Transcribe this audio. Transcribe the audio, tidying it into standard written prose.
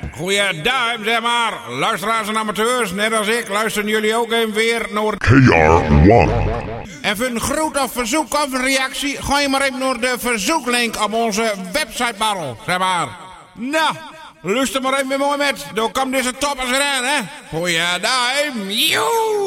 Goeiedag, zeg maar. Luisteraars en amateurs, net als ik, luisteren jullie ook even weer naar KR1. En voor een groet of verzoek of een reactie, ga je maar even naar de verzoeklink op onze websitebarrel, zeg maar. Nou, luister maar even mooi met. Dan komt deze toppers eraan, hè. Goeiedag, joe.